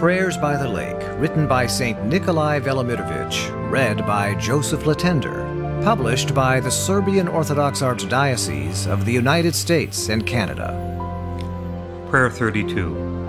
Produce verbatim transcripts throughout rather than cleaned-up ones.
Prayers by the Lake, written by Saint Nikolai Velimirovich, read by Joseph Latender, published by the Serbian Orthodox Archdiocese of the United States and Canada. Prayer thirty-two.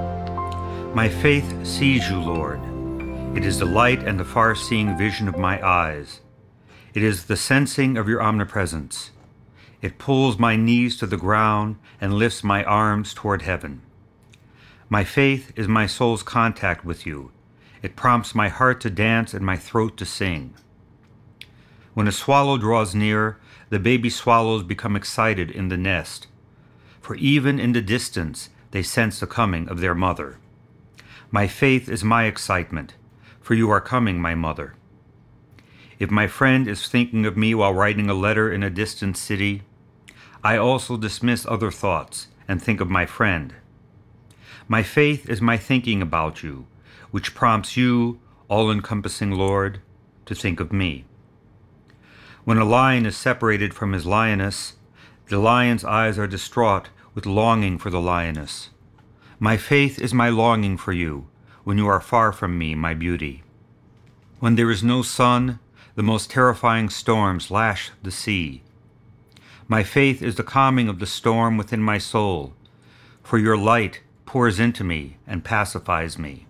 My faith sees you, Lord. It is the light and the far-seeing vision of my eyes. It is the sensing of your omnipresence. It pulls my knees to the ground and lifts my arms toward heaven. My faith is my soul's contact with you. It prompts my heart to dance and my throat to sing. When a swallow draws near, the baby swallows become excited in the nest, for even in the distance they sense the coming of their mother. My faith is my excitement, for you are coming, my mother. If my friend is thinking of me while writing a letter in a distant city, I also dismiss other thoughts and think of my friend. My faith is my thinking about you, which prompts you, all-encompassing Lord, to think of me. When a lion is separated from his lioness, the lion's eyes are distraught with longing for the lioness. My faith is my longing for you, when you are far from me, my beauty. When there is no sun, the most terrifying storms lash the sea. My faith is the calming of the storm within my soul, for your light pours into me and pacifies me.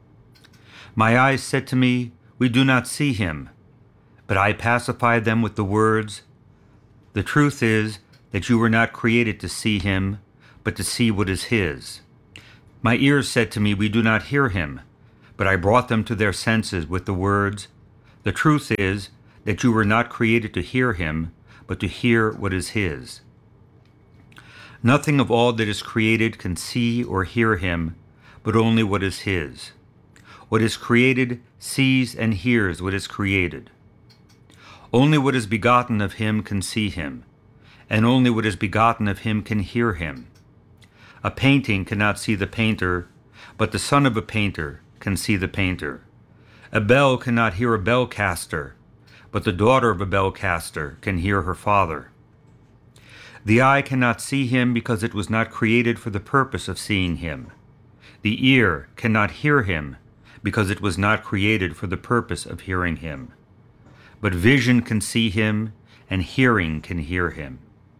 My eyes said to me, we do not see him, but I pacified them with the words, the truth is that you were not created to see him, but to see what is his. My ears said to me, we do not hear him, but I brought them to their senses with the words, the truth is that you were not created to hear him, but to hear what is his. Nothing of all that is created can see or hear him, but only what is his. What is created sees and hears what is created. Only what is begotten of him can see him, and only what is begotten of him can hear him. A painting cannot see the painter, but the son of a painter can see the painter. A bell cannot hear a bell caster, but the daughter of a bell caster can hear her father. The eye cannot see him because it was not created for the purpose of seeing him. The ear cannot hear him because it was not created for the purpose of hearing him. But vision can see him, and hearing can hear him.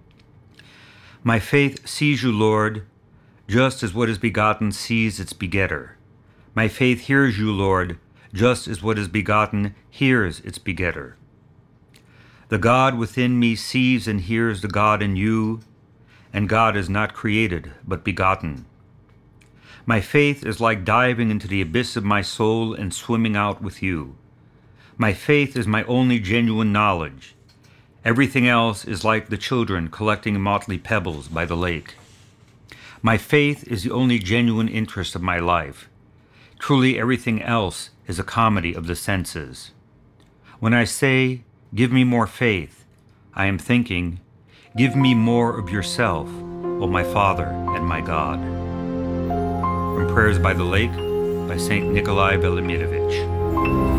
My faith sees you, Lord, just as what is begotten sees its begetter. My faith hears you, Lord, just as what is begotten hears its begetter. The God within me sees and hears the God in you, and God is not created, but begotten. My faith is like diving into the abyss of my soul and swimming out with you. My faith is my only genuine knowledge. Everything else is like the children collecting motley pebbles by the lake. My faith is the only genuine interest of my life. Truly everything else is a comedy of the senses. When I say, give me more faith, I am thinking, give me more of yourself, O my Father and my God. From Prayers by the Lake by Saint Nikolai Velimirovich.